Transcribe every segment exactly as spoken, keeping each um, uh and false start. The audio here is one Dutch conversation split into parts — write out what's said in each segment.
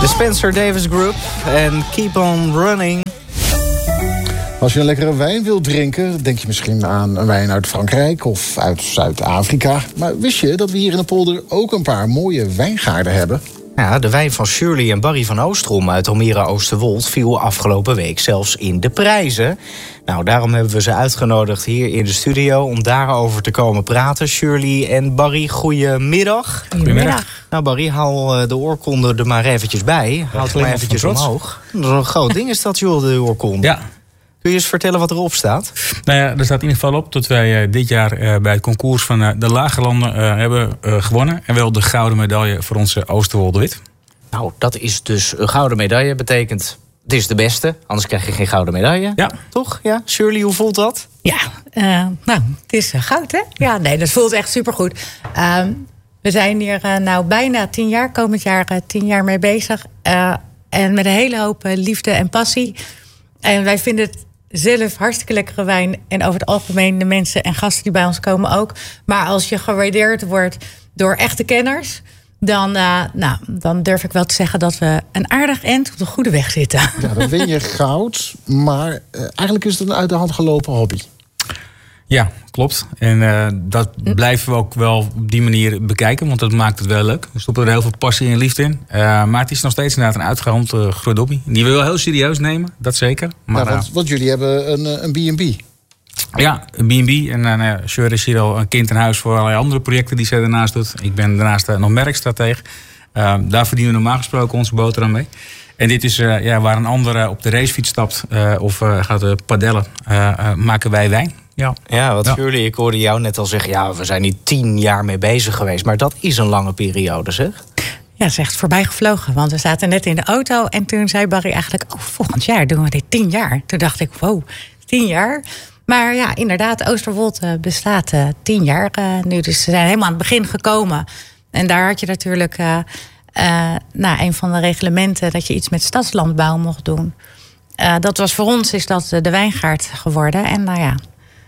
Spencer Davis Group en Keep on Running. Als je een lekkere wijn wilt drinken, denk je misschien aan een wijn uit Frankrijk of uit Zuid-Afrika. Maar wist je dat we hier in de polder ook een paar mooie wijngaarden hebben? Ja, de wijn van Shirley en Barry van Oostrom uit Almere Oosterwold viel afgelopen week zelfs in de prijzen. Nou, daarom hebben we ze uitgenodigd hier in de studio om daarover te komen praten. Shirley en Barry, goedemiddag. Goedemiddag. Nou Barry, haal de oorkonde er maar eventjes bij. Haal het maar eventjes omhoog. Dat is een groot ding is dat, joh, de oorkonde. Ja. Kun je eens vertellen wat erop staat? Nou ja, er staat in ieder geval op dat wij uh, dit jaar uh, bij het concours van uh, de Lage Landen uh, hebben uh, gewonnen. En wel de gouden medaille voor onze Oosterwolde Wit. Nou, dat is dus een gouden medaille. Betekent, het is de beste. Anders krijg je geen gouden medaille. Ja. Toch? Ja. Shirley, hoe voelt dat? Ja, uh, nou, het is uh, goud, hè? Ja, nee, dat voelt echt supergoed. Uh, we zijn hier uh, nou bijna tien jaar, komend jaar uh, tien jaar mee bezig. Uh, en met een hele hoop uh, liefde en passie. En wij vinden het zelf hartstikke lekkere wijn. En over het algemeen de mensen en gasten die bij ons komen ook. Maar als je gewaardeerd wordt door echte kenners, dan, uh, nou, dan durf ik wel te zeggen dat we een aardig eind op de goede weg zitten. Ja, dan win je goud, maar uh, eigenlijk is het een uit de hand gelopen hobby. Ja, klopt. En uh, dat blijven we ook wel op die manier bekijken, want dat maakt het wel leuk. We stoppen er heel veel passie en liefde in. Uh, maar het is nog steeds inderdaad een uitgehand uh, groot hobby. Die we wel heel serieus nemen, dat zeker. Maar, ja, want, uh, want jullie hebben een, een B en B. Ja, een B en B. En uh, Sjur is hier al een kind in huis voor allerlei andere projecten die zij daarnaast doet. Ik ben daarnaast uh, nog merkstratege. Uh, daar verdienen we normaal gesproken onze boterham mee. En dit is uh, ja, waar een ander uh, op de racefiets stapt uh, of uh, gaat uh, padellen, uh, uh, maken wij wijn. Ja, ja wat ja. Shirley, ik hoorde jou net al zeggen, ja, we zijn niet tien jaar mee bezig geweest. Maar dat is een lange periode, zeg. Ja, dat is echt voorbij gevlogen. Want we zaten net in de auto en toen zei Barry eigenlijk, oh, volgend jaar doen we dit tien jaar. Toen dacht ik, wow, tien jaar. Maar ja, inderdaad, Oosterwold uh, bestaat uh, tien jaar uh, nu. Dus ze zijn helemaal aan het begin gekomen. En daar had je natuurlijk uh, uh, nou, een van de reglementen dat je iets met stadslandbouw mocht doen. Uh, dat was voor ons is dat de wijngaard geworden. En nou ja,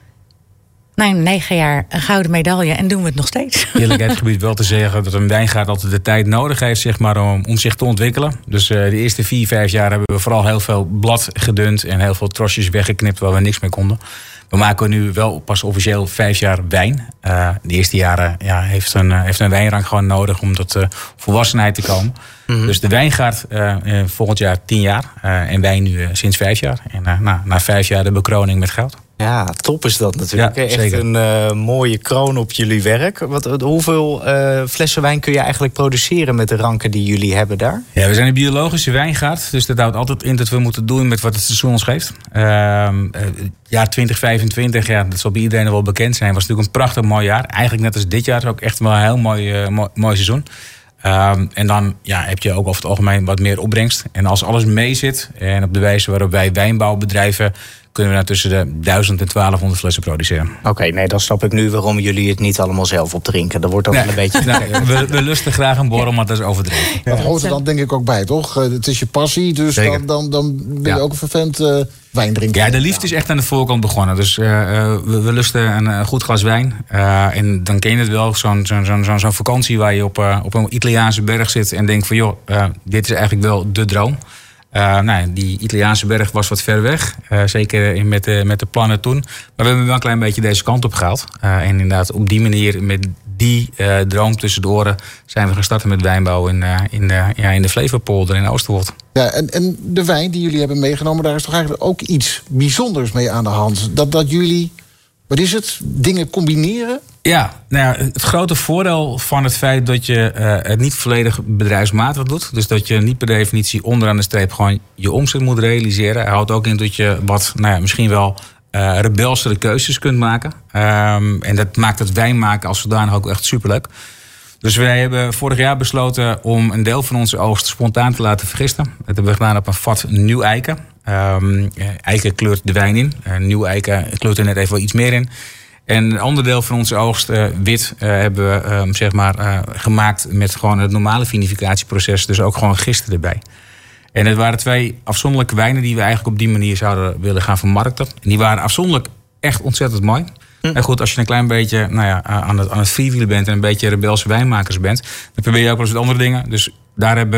na negen jaar een gouden medaille en doen we het nog steeds. Eerlijkheidsgebied wel te zeggen dat een wijngaard altijd de tijd nodig heeft, zeg maar, om, om zich te ontwikkelen. Dus uh, de eerste vier, vijf jaar hebben we vooral heel veel blad gedund en heel veel trosjes weggeknipt waar we niks mee konden. We maken nu wel pas officieel vijf jaar wijn. Uh, de eerste jaren ja, heeft, een, uh, heeft een wijnrang gewoon nodig om tot uh, volwassenheid te komen. Mm-hmm. Dus de wijngaard uh, uh, volgend jaar tien jaar uh, en wij nu uh, sinds vijf jaar. En uh, nou, na vijf jaar de bekroning met goud. Ja, top is dat natuurlijk. Ja, echt zeker. een uh, mooie kroon op jullie werk. Wat, hoeveel uh, flessen wijn kun je eigenlijk produceren met de ranken die jullie hebben daar? Ja, we zijn een biologische wijngaard. Dus dat houdt altijd in dat we moeten doen met wat het seizoen ons geeft. Uh, uh, jaar twintig vijfentwintig, ja, dat zal bij iedereen wel bekend zijn. Was natuurlijk een prachtig mooi jaar. Eigenlijk net als dit jaar, ook echt wel een heel mooi, uh, mooi, mooi seizoen. Um, en dan ja, heb je ook over het algemeen wat meer opbrengst. En als alles mee zit en op de wijze waarop wij wijnbouwbedrijven, kunnen we nou tussen de duizend en twaalfhonderd flessen produceren. Oké, okay, nee, dan snap ik nu waarom jullie het niet allemaal zelf opdrinken. Dat wordt ook nee. wel een beetje. Nou, we, we lusten graag een borrel, maar dat is overdreven. Dat hoort er dan denk ik ook bij, toch? Het is je passie, dus dan, dan, dan ben je ja. ook een vervent uh, wijndrinker. Ja, de liefde is echt aan de voorkant begonnen. Dus uh, we, we lusten een, een goed glas wijn. Uh, en dan ken je het wel, zo'n zo'n zo'n zo'n zo'n vakantie waar je op, uh, op een Italiaanse berg zit en denkt van joh, uh, dit is eigenlijk wel de droom. Uh, nou, die Italiaanse berg was wat ver weg. Uh, zeker met de, met de plannen toen. Maar we hebben wel een klein beetje deze kant op gehaald. Uh, en inderdaad, op die manier, met die uh, droom tussen de oren, zijn we gestart met wijnbouw in, uh, in, de, ja, in de Flevopolder in Oosterwold. Ja, en, en de wijn die jullie hebben meegenomen, daar is toch eigenlijk ook iets bijzonders mee aan de hand. Dat, dat jullie, wat is het, dingen combineren? Ja, nou ja, het grote voordeel van het feit dat je uh, het niet volledig bedrijfsmatig doet. Dus dat je niet per definitie onderaan de streep gewoon je omzet moet realiseren. Hij houdt ook in dat je wat, nou ja, misschien wel uh, rebelsere keuzes kunt maken. Um, en dat maakt het wijn maken als zodanig ook echt superleuk. Dus wij hebben vorig jaar besloten om een deel van onze oogst spontaan te laten vergisten. Dat hebben we gedaan op een vat nieuw eiken. Um, eiken kleurt de wijn in. Uh, nieuw eiken kleurt er net even wel iets meer in. En een ander deel van onze oogst, uh, wit, uh, hebben we uh, zeg maar, uh, gemaakt met gewoon het normale vinificatieproces. Dus ook gewoon gisten erbij. En het waren twee afzonderlijke wijnen die we eigenlijk op die manier zouden willen gaan vermarkten. En die waren afzonderlijk echt ontzettend mooi. Hm. En goed, als je een klein beetje nou ja, aan het, aan het freewheelen bent en een beetje rebelse wijnmakers bent, dan probeer je ook wel eens wat andere dingen. Dus daar hebben we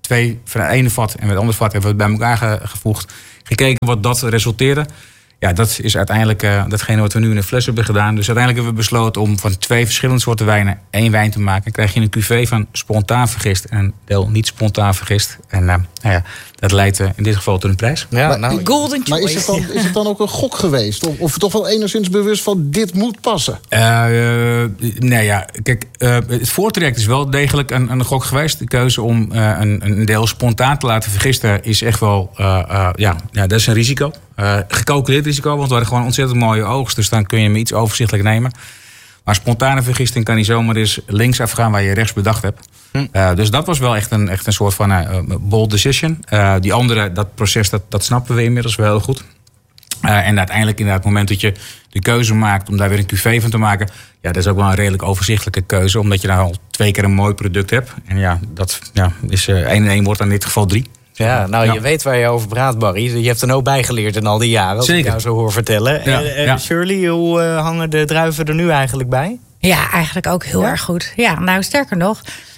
twee van het ene vat en het andere vat hebben we bij elkaar ge, gevoegd. Gekeken wat dat resulteerde. Ja, dat is uiteindelijk uh, datgene wat we nu in een fles hebben gedaan. Dus uiteindelijk hebben we besloten om van twee verschillende soorten wijnen één wijn te maken. Dan krijg je een cuvée van spontaan vergist en een deel niet spontaan vergist. En uh, nou ja, dat leidt uh, in dit geval tot een prijs. Ja, maar, nou, golden maar choice. is het, dan, is het dan ook een gok geweest? Of, of toch wel enigszins bewust van dit moet passen? Uh, uh, nee, ja, kijk, uh, het voortraject is wel degelijk een, een gok geweest. De keuze om uh, een, een deel spontaan te laten vergisten is echt wel, uh, uh, ja, ja, dat is een risico. Uh, gecalculeerd risico, want we hadden gewoon ontzettend mooie oogst. Dus dan kun je hem iets overzichtelijk nemen. Maar spontane vergisting kan niet zomaar eens links afgaan waar je rechts bedacht hebt. Hm. Uh, dus dat was wel echt een, echt een soort van uh, bold decision. Uh, die andere, dat proces, dat, dat snappen we inmiddels wel heel goed. Uh, en uiteindelijk inderdaad het moment dat je de keuze maakt om daar weer een cuvée van te maken. Ja, dat is ook wel een redelijk overzichtelijke keuze. Omdat je nou al twee keer een mooi product hebt. En ja, dat ja, is uh, één en één wordt in dit geval drie. Ja, nou, ja. je weet waar je over praat, Barry. Je hebt er ook bijgeleerd in al die jaren, als Zeker. ik jou zo hoor vertellen. Ja, Uh, uh, ja. Shirley, hoe uh, hangen de druiven er nu eigenlijk bij? Ja, eigenlijk ook heel Ja? erg goed. Ja, nou sterker nog.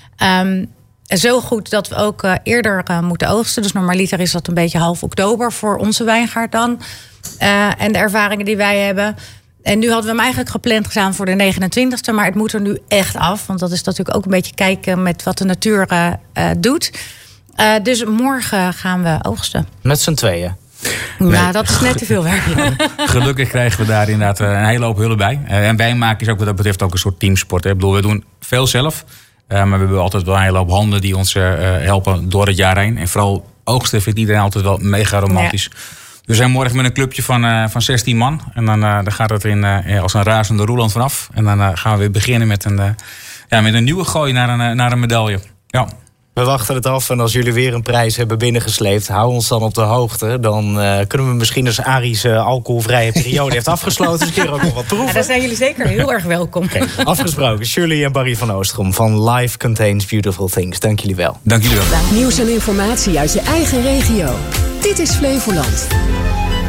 Um, zo goed dat we ook uh, eerder uh, moeten oogsten. Dus normaliter is dat een beetje half oktober voor onze wijngaard dan. Uh, en de ervaringen die wij hebben. En nu hadden we hem eigenlijk gepland gedaan voor de negenentwintigste. Maar het moet er nu echt af. Want dat is natuurlijk ook een beetje kijken met wat de natuur uh, uh, doet. Uh, dus morgen gaan we oogsten. Met z'n tweeën. Nee. Nou, dat is net te veel werk. Gelukkig krijgen we daar inderdaad een hele hoop hulp bij. Uh, en wijnmaken is ook wat dat betreft ook een soort teamsport. Hè. Ik bedoel, we doen veel zelf. Uh, maar we hebben altijd wel een hele hoop handen die ons uh, helpen door het jaar heen. En vooral oogsten vindt iedereen altijd wel mega romantisch. Ja. We zijn morgen met een clubje van, uh, van zestien man. En dan, uh, dan gaat het in, uh, als een razende roeland vanaf. En dan uh, gaan we weer beginnen met een, uh, ja, met een nieuwe gooi naar een, uh, naar een medaille. Ja. We wachten het af en als jullie weer een prijs hebben binnengesleept, hou ons dan op de hoogte. Dan uh, kunnen we misschien als Aries uh, alcoholvrije periode heeft afgesloten, dus een keer ook nog wat proeven. Ja, daar zijn jullie zeker heel erg welkom. Okay, afgesproken. Shirley en Barry van Oostrom van Life Contains Beautiful Things. Dank jullie wel. Dank jullie wel. Nieuws en informatie uit je eigen regio. Dit is Flevoland.